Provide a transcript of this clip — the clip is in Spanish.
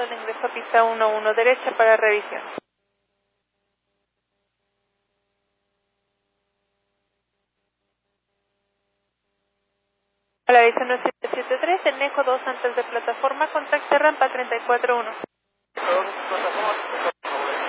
el ingreso a pista 11 derecha para revisión. A la visa 9773, en Eco 2 antes de plataforma, contacte rampa 341.